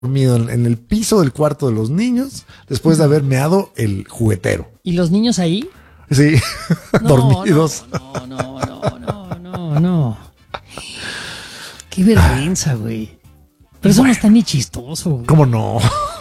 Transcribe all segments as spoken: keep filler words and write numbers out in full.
dormido en, en el piso del cuarto de los niños después de haber meado el juguetero. ¿Y los niños ahí? Sí, No, dormidos. No, no, no, no, no, no. Qué vergüenza, güey. Pero eso Bueno. no está ni chistoso, güey. ¿Cómo no?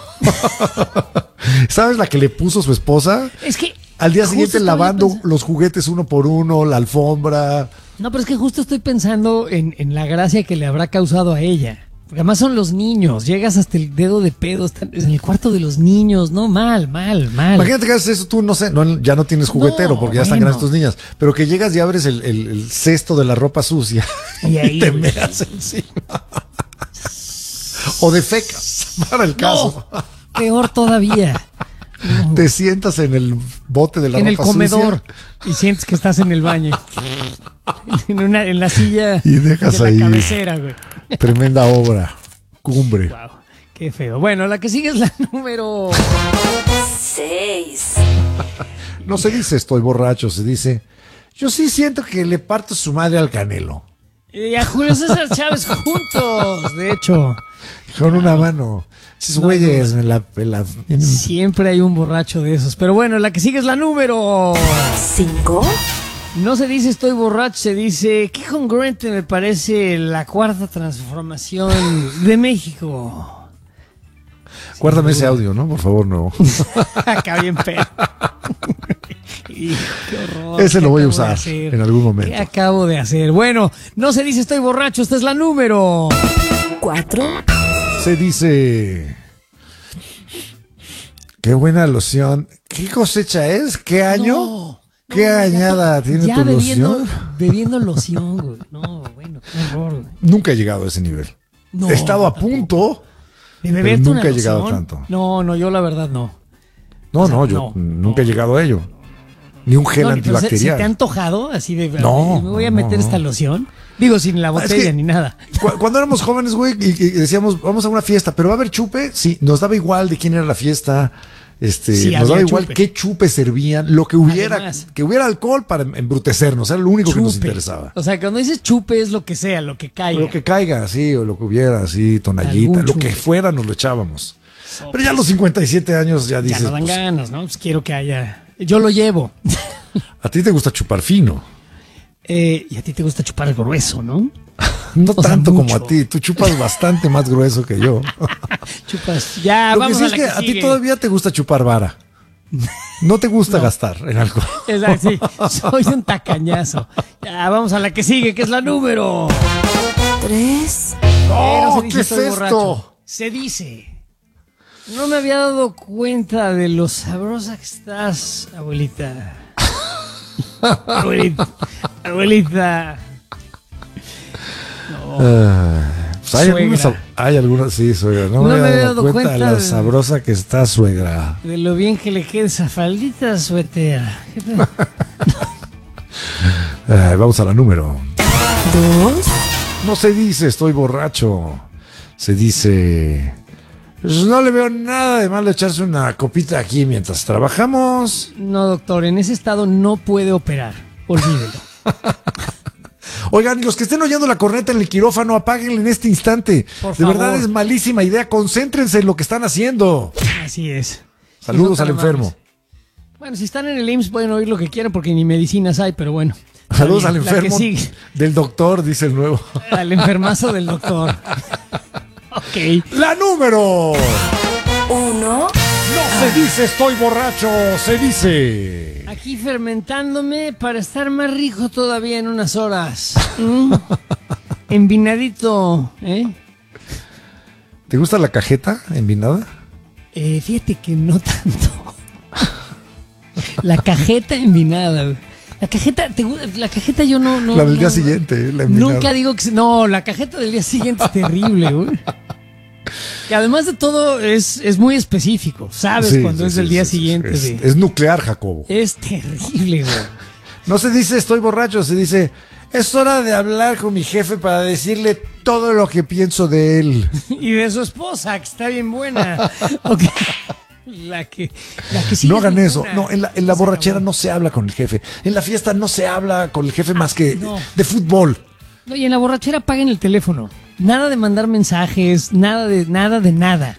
¿Sabes la que le puso su esposa? Es que Al día justo siguiente estaba lavando yo pens- los juguetes uno por uno, la alfombra. No, pero es que justo estoy pensando en, en la gracia que le habrá causado a ella. Porque además son los niños. Llegas hasta el dedo de pedo. Están en el cuarto de los niños. No, mal, mal, mal. Imagínate que haces eso tú, no sé, no, ya no tienes juguetero No, porque ya están bueno. grandes tus niñas, pero que llegas y abres el, el- el cesto de la ropa sucia Y ahí, te güey. meas encima. O de fecas, para el caso. No, peor todavía. No. Te sientas en el bote de la En el ropa comedor sucia y sientes que estás en el baño. En, una, en la silla y dejas de la ahí cabecera, güey. tremenda obra, cumbre. Wow, qué feo. Bueno, la que sigue es la número seis. No se dice estoy borracho, se dice yo sí siento que le parto su madre al Canelo. y a Julio César Chávez juntos, de hecho. Con una mano. Esos No, güeyes me la, me la- Siempre hay un borracho de esos. Pero bueno, la que sigue es la número. cinco. No se dice estoy borracho, se dice qué congruente me parece la cuarta transformación de México. Guárdame ese audio, ¿no? Por favor, no. Acá bien pedo. Hijo, qué horror. Ese ¿Qué lo voy a acabo de usar hacer? en algún momento. ¿Qué acabo de hacer? Bueno, no se dice estoy borracho, esta es la número. cuatro. Se dice qué buena loción. ¿Qué cosecha es? ¿Qué año? No, ¿Qué no, ya añada to- tiene ya tu bebiendo, loción? bebiendo loción, güey. No, bueno, qué horror, güey. Nunca he llegado a ese nivel. No, he estado a tampoco. punto. ¿De beberte Pero una nunca he llegado loción? tanto. No, no, yo la verdad no. No, O sea, no, yo no, nunca he no. llegado a ello. Ni un gel No, pero se, se antibacterial. te ha antojado así de No, me voy a no, meter no. esta loción? Digo, sin la Es botella que- ni nada. Cu- Cuando éramos jóvenes, güey, y, y decíamos, vamos a una fiesta, pero va a haber chupe, sí, nos daba igual de quién era la fiesta, este, Sí, nos había daba igual chupe. qué chupe servían, lo que hubiera, Además. que hubiera alcohol para em- embrutecernos, era lo único que nos Chupe. interesaba. O sea, cuando dices chupe es lo que sea, lo que caiga. Lo que caiga, sí, o lo que hubiera, sí, tonallita, Algún lo que chupe. fuera nos lo echábamos. Pero ya a los cincuenta y siete años ya ya dices, no dan pues, ganas, ¿no? Pues quiero que haya... Yo lo llevo. a ti te gusta chupar fino. Eh, y a ti te gusta chupar el grueso, ¿no? No O sea, tanto como mucho. a ti, tú chupas bastante más grueso que yo. Chupas. Ya, Lo que vamos sí a es la que que a ti sigue. todavía te gusta chupar vara. No te gusta gastar en algo. Exacto, sí. Soy un tacañazo. Ya, vamos a la que sigue, que es la número. tres. Pero ¡Oh, se dice qué es estoy borracho. esto! Se dice. No me había dado cuenta de lo sabrosa que estás, abuelita. abuelita. Abuelita. Ah, pues hay, Suegra. algunas, hay algunas, sí, suegra. No, me había dado cuenta, de lo de- sabrosa que está, suegra. De lo bien que le queda esa faldita suetera. ¿Qué tal? Ah, vamos a la número. dos. No se dice estoy borracho. Se dice pues no le veo nada de malo echarse una copita aquí mientras trabajamos. No, doctor, en ese estado no puede operar. Olvídelo. Oigan, y los que estén oyendo la corneta en el quirófano, apáguenle en este instante. Por De verdad favor. es malísima idea. Concéntrense en lo que están haciendo. Así es. Saludos Sí, al no tan enfermo. amables. Bueno, si están en el I M S S pueden oír lo que quieran porque ni medicinas hay, pero bueno. Saludos al La que enfermo sigue. del doctor, dice el nuevo. Al enfermazo del doctor. Ok. La número. uno. No se dice estoy borracho, se dice. Aquí fermentándome para estar más rico todavía en unas horas. ¿Mm? Envinadito, ¿eh? ¿Te gusta la cajeta envinada? Eh, Fíjate que no tanto. La cajeta envinada, güey. La cajeta, te gu- la cajeta yo no... no La del no- día siguiente, eh, la envinada. Nunca digo que... se- No, la cajeta del día siguiente es terrible, güey. Que además de todo es, es muy específico. Sabes Sí, cuando sí, es del sí, día sí, sí. siguiente. Es, de- es nuclear, Jacobo. es terrible, güey. No se dice estoy borracho, se dice es hora de hablar con mi jefe para decirle todo lo que pienso de él. Y de su esposa, que está bien buena. Ok. La que, la que sí No es hagan muy eso. buena. No, en la, en la Se borrachera acabó. no se habla con el jefe. En la fiesta no se habla con el jefe más que no. de fútbol. No, y en la borrachera apaguen el teléfono. Nada de mandar mensajes, nada de nada de nada.